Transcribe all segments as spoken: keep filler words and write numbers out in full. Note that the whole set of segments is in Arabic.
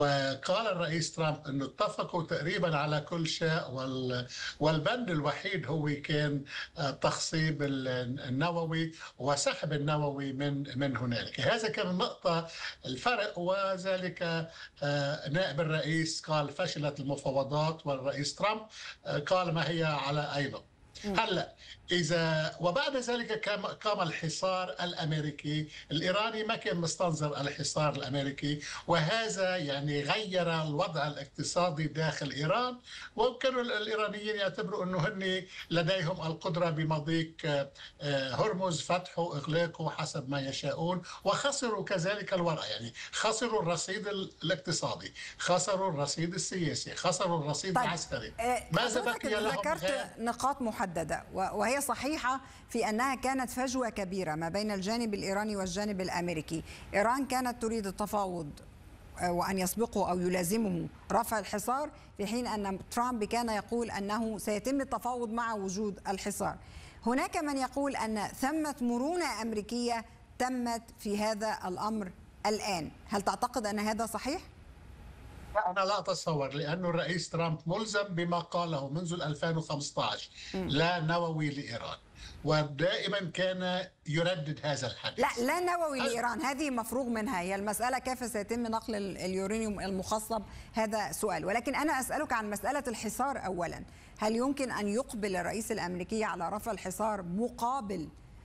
وقال الرئيس ترامب انه اتفقوا تقريبا على كل شيء، وال والبند الوحيد هو كان التخصيب النووي وسحب النووي من من هنالك. هذا كان النقطة الفرق، وذلك نائب الرئيس قال فشلت المفاوضات، والرئيس ترامب قال ما هي على أي نقطة. هلا اذا وبعد ذلك قام الحصار الامريكي، الايراني ما كان مستنظر الحصار الامريكي، وهذا يعني غير الوضع الاقتصادي داخل ايران، وكانوا الايرانيين يعتبروا انه هن لديهم القدره بمضيق هرمز فتحه واغلاقه حسب ما يشاءون، وخسروا كذلك الورقه، يعني خسروا الرصيد الاقتصادي، خسروا الرصيد السياسي، خسروا الرصيد طيب العسكري. ماذا بقي لهم؟ ذكرت نقاط محدده وهي صحيحة في أنها كانت فجوة كبيرة ما بين الجانب الإيراني والجانب الأمريكي. إيران كانت تريد التفاوض وأن يسبقه أو يلازمه رفع الحصار، في حين أن ترامب كان يقول أنه سيتم التفاوض مع وجود الحصار. هناك من يقول أن ثمة مرونة أمريكية تمت في هذا الأمر الآن. هل تعتقد أن هذا صحيح؟ أنا لا أتصور، لأن الرئيس ترامب ملزم بما قاله منذ ألفين وخمسة عشر، لا نووي لإيران، ودائما كان يردد هذا الحديث. لا لا نووي لإيران، هذه مفروغ منها. هي المسألة كيف سيتم نقل اليورانيوم المخصب، هذا سؤال. ولكن أنا أسألك عن مسألة الحصار أولا. هل يمكن أن يقبل الرئيس الأمريكي على رفع الحصار مقابل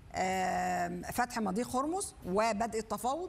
فتح مضيق هرمز وبدء التفاوض؟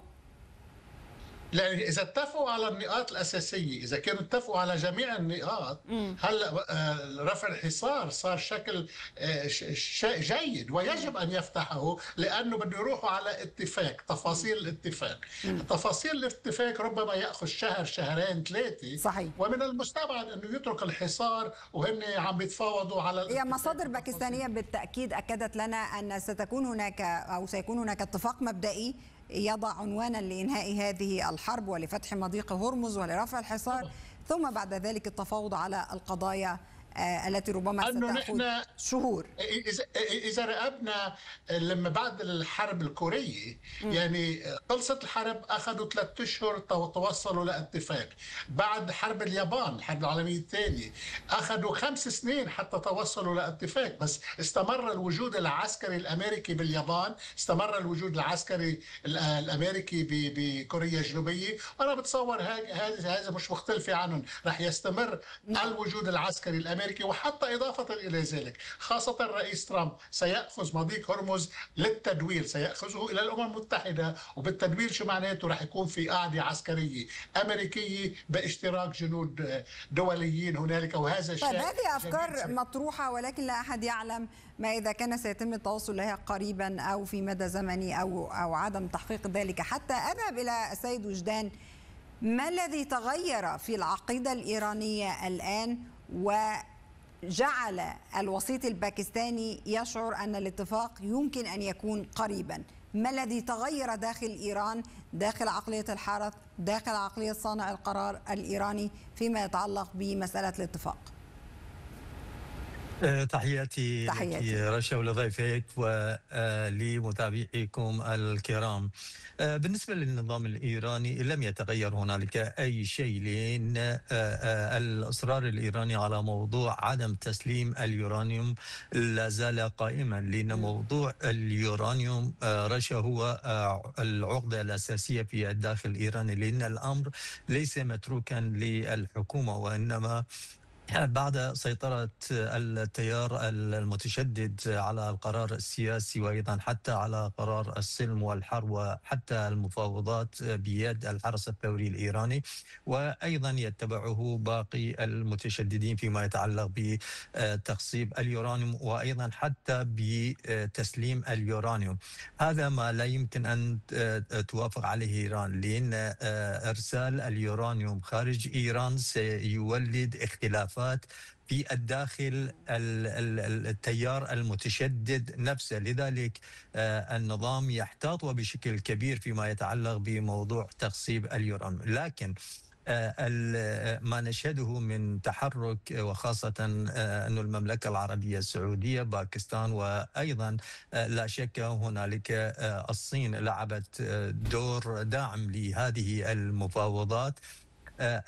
لأن إذا اتفقوا على النقاط الأساسية، إذا كانوا اتفقوا على جميع النقاط، هلا رفع الحصار صار شكل شيء جيد ويجب أن يفتحه، لأنه بده يروحوا على اتفاق. تفاصيل الاتفاق مم. تفاصيل الاتفاق ربما يأخذ شهر شهرين ثلاثة. صحيح. ومن المستبعد أنه يترك الحصار وهن عم بيتفاوضوا على الاتفاق. هي مصادر باكستانية بالتأكيد أكدت لنا أن ستكون هناك أو سيكون هناك اتفاق مبدئي يضع عنوانا لإنهاء هذه الحرب ولفتح مضيق هرمز ولرفع الحصار، ثم بعد ذلك التفاوض على القضايا التي ربما ستأخذ شهور. إذا إذا راقبنا لما بعد الحرب الكورية م. يعني خلصت الحرب، أخذوا ثلاثة أشهر توصلوا لاتفاق. بعد حرب اليابان الحرب العالمية الثانية أخذوا خمس سنين حتى توصلوا لاتفاق، بس استمر الوجود العسكري الأمريكي باليابان، استمر الوجود العسكري الأمريكي بكوريا الجنوبية، وأنا بتصور هذا هذا مش مختلفة عنهم، رح يستمر م. الوجود العسكري الأمريكي. وحتى إضافة إلى ذلك، خاصة الرئيس ترامب سيأخذ مضيق هرمز للتدوير، سيأخذه إلى الأمم المتحدة، وبالتدوير شو معناته؟ رح يكون في قاعدة عسكرية أمريكية باشتراك جنود دوليين هنالك، وهذا الشيء. طيب هذه أفكار مطروحة، ولكن لا أحد يعلم ما إذا كان سيتم التوصل لها قريبا أو في مدى زمني أو أو عدم تحقيق ذلك. حتى أذهب إلى السيد وجدان، ما الذي تغير في العقيدة الإيرانية الآن وجعل الوسيط الباكستاني يشعر أن الاتفاق يمكن أن يكون قريبا؟ ما الذي تغير داخل إيران، داخل عقلية الحرس، داخل عقلية صانع القرار الإيراني فيما يتعلق بمسألة الاتفاق؟ تحياتي, تحياتي. لك رشا ولضيفك ولمتابعيكم الكرام. بالنسبة للنظام الإيراني لم يتغير هنالك أي شيء، لأن الإصرار الإيراني على موضوع عدم تسليم اليورانيوم لا زال قائما، لأن موضوع اليورانيوم رشا هو العقدة الأساسية في الداخل الإيراني، لأن الأمر ليس متروكا للحكومة، وإنما بعد سيطرة التيار المتشدد على القرار السياسي، وأيضا حتى على قرار السلم والحرب وحتى المفاوضات بيد الحرس الثوري الإيراني، وأيضا يتبعه باقي المتشددين فيما يتعلق بتخصيب اليورانيوم وأيضا حتى بتسليم اليورانيوم. هذا ما لا يمكن أن توافق عليه إيران، لأن إرسال اليورانيوم خارج إيران سيولد اختلاف في الداخل التيار المتشدد نفسه. لذلك النظام يحتاط وبشكل كبير فيما يتعلق بموضوع تخصيب اليورانيوم. لكن ما نشهده من تحرك، وخاصة أن المملكة العربية السعودية، باكستان، وأيضا لا شك هنالك الصين لعبت دور داعم لهذه المفاوضات، آه،